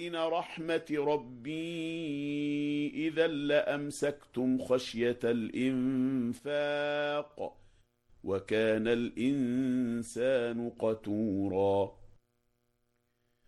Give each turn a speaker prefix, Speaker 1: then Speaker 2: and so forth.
Speaker 1: بين رحمة ربي إذا لأمسكتم خشية الإنفاق وكان الإنسان قتورا